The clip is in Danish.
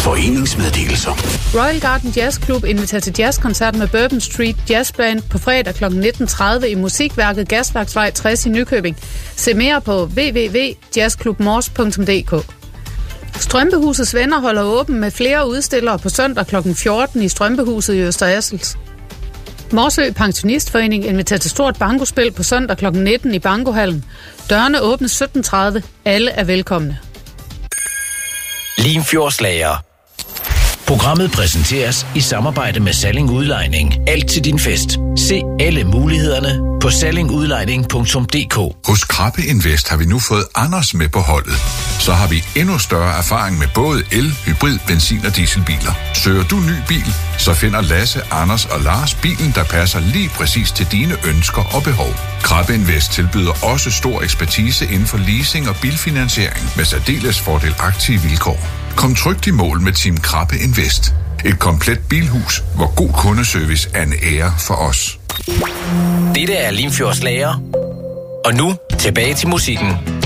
Foreningsmeddelelser. Royal Garden Jazz Club inviterer til jazzkoncert med Bourbon Street Jazz Band på fredag kl. 19.30 i Musikværket Gasværksvej 60 i Nykøbing. Se mere på www.jazzklubmors.dk. Strømpehusets Venner holder åben med flere udstillere på søndag kl. 14 i Strømpehuset i Øster Assels. Morsø Pensionistforening inviterer til stort bankospil på søndag kl. 19 i Bankohallen. Dørene åbnes 17.30. Alle er velkomne. Limfjordslager. Programmet præsenteres i samarbejde med Salling Udlejning. Alt til din fest. Se alle mulighederne på sallingudlejning.dk. Hos Krabbe Invest har vi nu fået Anders med på holdet. Så har vi endnu større erfaring med både el, hybrid, benzin- og dieselbiler. Søger du ny bil, så finder Lasse, Anders og Lars bilen, der passer lige præcis til dine ønsker og behov. Krabbe Invest tilbyder også stor ekspertise inden for leasing og bilfinansiering med særdeles fordelagtige vilkår. Kom trygt i mål med Team Krabbe Invest. Et komplet bilhus, hvor god kundeservice er en ære for os. Dette er Limfjords Lager. Og nu tilbage til musikken.